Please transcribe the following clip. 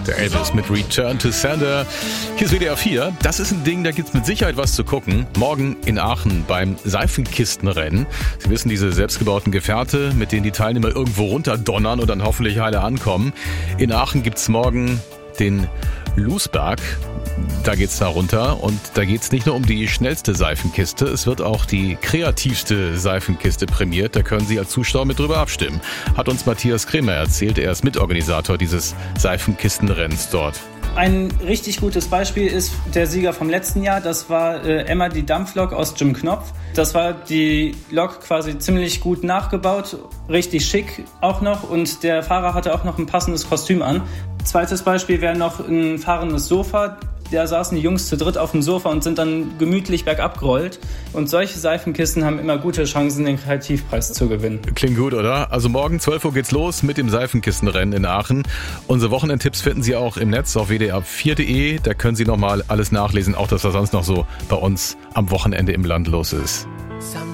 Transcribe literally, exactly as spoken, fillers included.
Der Elvis mit Return to Sender. Hier ist W D R vier. Das ist ein Ding, da gibt's mit Sicherheit was zu gucken. Morgen in Aachen beim Seifenkistenrennen. Sie wissen, diese selbstgebauten Gefährte, mit denen die Teilnehmer irgendwo runterdonnern und dann hoffentlich heile ankommen. In Aachen gibt's morgen den Lousberg. Da geht's da runter und da geht's nicht nur um die schnellste Seifenkiste, es wird auch die kreativste Seifenkiste prämiert. Da können Sie als Zuschauer mit drüber abstimmen. Hat uns Matthias Kremer erzählt, er ist Mitorganisator dieses Seifenkistenrennens dort. Ein richtig gutes Beispiel ist der Sieger vom letzten Jahr. Das war äh, Emma, die Dampflok aus Jim Knopf. Das war die Lok quasi ziemlich gut nachgebaut, richtig schick auch noch. Und der Fahrer hatte auch noch ein passendes Kostüm an. Zweites Beispiel wäre noch ein fahrendes Sofa. Da saßen die Jungs zu dritt auf dem Sofa und sind dann gemütlich bergab gerollt. Und solche Seifenkisten haben immer gute Chancen, den Kreativpreis zu gewinnen. Klingt gut, oder? Also morgen zwölf Uhr geht's los mit dem Seifenkistenrennen in Aachen. Unsere Wochenendtipps finden Sie auch im Netz auf w d r vier punkt d e. Da können Sie nochmal alles nachlesen, auch das, was sonst noch so bei uns am Wochenende im Land los ist.